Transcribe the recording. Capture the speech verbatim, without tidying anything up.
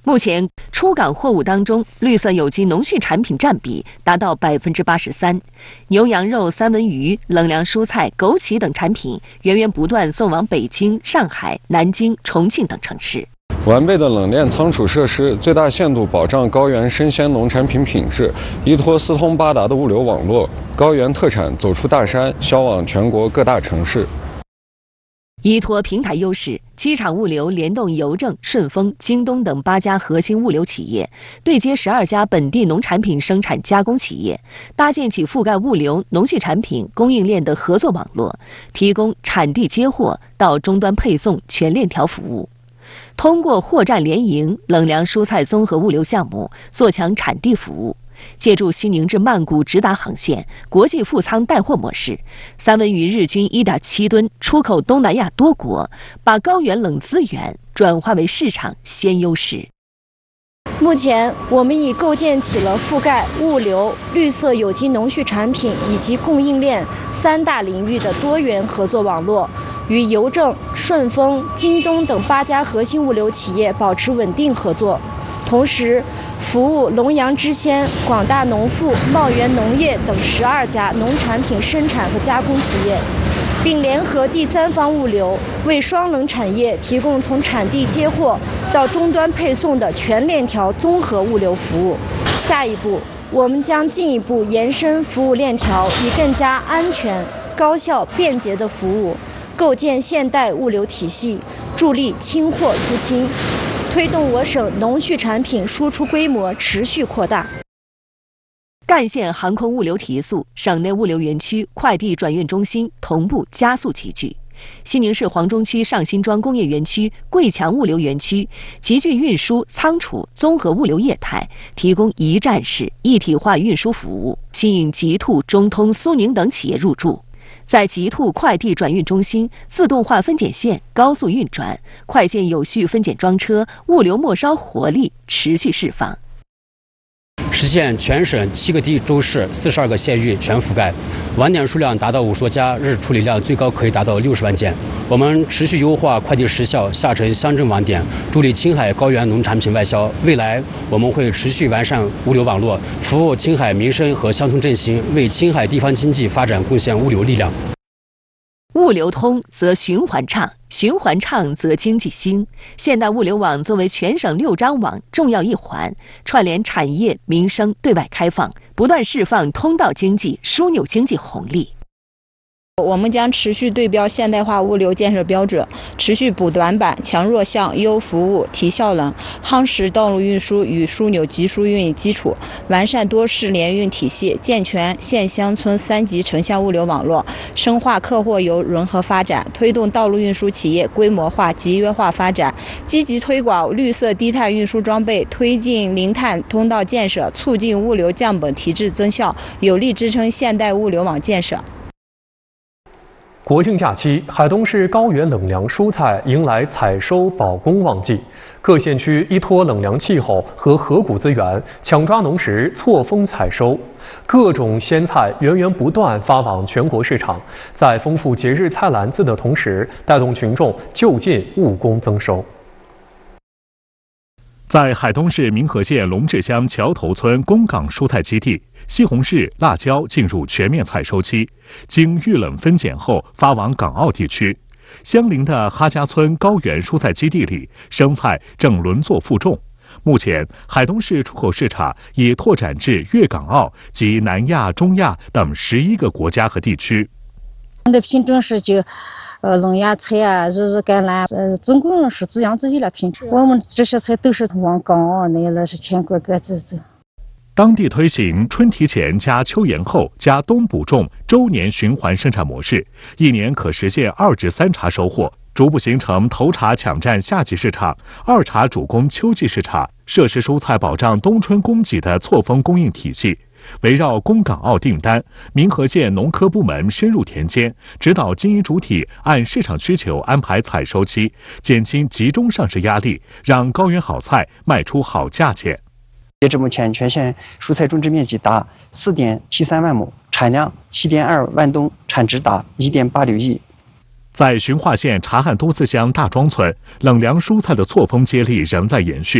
目前，出港货物当中，绿色有机农畜产品占比达到百分之八十三，牛羊肉、三文鱼、冷凉蔬菜、枸杞等产品源源不断送往北京、上海、南京、重庆等城市。 完备的冷链仓储设施，最大限度保障高原生鲜农产品品质，依托四通八达的物流网络，高原特产走出大山，销往全国各大城市。 依托平台优势，机场物流联动邮政、顺丰、京东等八家核心物流企业，对接十二家本地农产品生产加工企业，搭建起覆盖物流、农畜产品供应链的合作网络，提供产地接货到终端配送全链条服务。通过货站联营、冷凉蔬菜综合物流项目，做强产地服务。借助西宁至曼谷直达航线、国际副仓带货模式，三文鱼日均 一点七吨，出口东南亚多国，把高原冷资源转化为市场鲜优势。 目前，我们已构建起了覆盖物流、绿色有机农畜产品以及供应链三大领域的多元合作网络，与邮政、顺丰、京东等八家核心物流企业保持稳定合作。同时，服务龙阳之鲜、广大农副、茂源农业等十二家农产品生产和加工企业，并联合第三方物流，为双冷产业提供从产地接货到终端配送的全链条综合物流服务。下一步，我们将进一步延伸服务链条，以更加安全、高效、便捷的服务，构建现代物流体系，助力清货出清。推动我省农畜产品输出规模持续扩大。 赣县航空物流提速，省内物流园区、快递转运中心同步加速集聚。西宁市黄中区上新庄工业园区、贵强物流园区集聚运输、仓储综合物流业态，提供一站式一体化运输服务，吸引极兔、中通、苏宁等企业入驻。在极兔快递转运中心，自动化分拣线高速运转，快件有序分拣装车，物流末梢活力持续释放， 实现全省七个地州市四十二个县域全覆盖，网点数量达到五十多家，日处理量最高可以达到六十万件。我们持续优化快递时效，下沉乡镇网点，助力青海高原农产品外销。未来我们会持续完善物流网络，服务青海民生和乡村振兴，为青海地方经济发展贡献物流力量。 物流通则循环畅，循环畅则经济兴。现代物流网作为全省六张网重要一环，串联产业、民生，对外开放，不断释放通道经济、枢纽经济红利。 我们将持续对标现代化物流建设标准，持续补短板、强弱项、优服务、提效能，夯实道路运输与枢纽集疏运基础，完善多式联运体系，健全县乡村三级城乡物流网络，深化客货游融合发展，推动道路运输企业规模化、集约化发展，积极推广绿色低碳运输装备，推进零碳通道建设，促进物流降本提质增效，有力支撑现代物流网建设。 国庆假期，海东市高原冷凉蔬菜迎来采收保供旺季，各县区依托冷凉气候和河谷资源，抢抓农时错峰采收，各种鲜菜源源不断发往全国市场，在丰富节日菜篮子的同时，带动群众就近务工增收。 在海东市民和县龙治乡桥头村公岗蔬菜基地，西红柿、辣椒进入全面采收期，经预冷分拣后发往港澳地区。相邻的哈家村高原蔬菜基地里，生菜正轮作负重。目前，海东市出口市场已拓展至粤港澳及南亚、中亚等十一个国家和地区。 我们的品种是就。呃，龙芽菜啊，肉肉甘蓝，呃，总共是这样子一类品种。我们这些菜都是往港澳那了，是全国各地走。 当地推行春提前加秋延后加冬补种周年循环生产模式，一年可实现二至三茬收获，逐步形成头茬抢占夏季市场，二茬主攻秋季市场，涉食蔬菜保障冬春供给的错峰供应体系。围绕供港澳订单，民和县农科部门深入田间，指导经营主体按市场需求安排采收期，减轻集中上市压力，让高原好菜卖出好价钱。 截至目前，全县蔬菜种植面积达四点七三万亩，产量七点二万吨，产值达一点八六亿。 在循化县察汉东四乡大庄村，冷凉蔬菜的错峰接力仍在延续。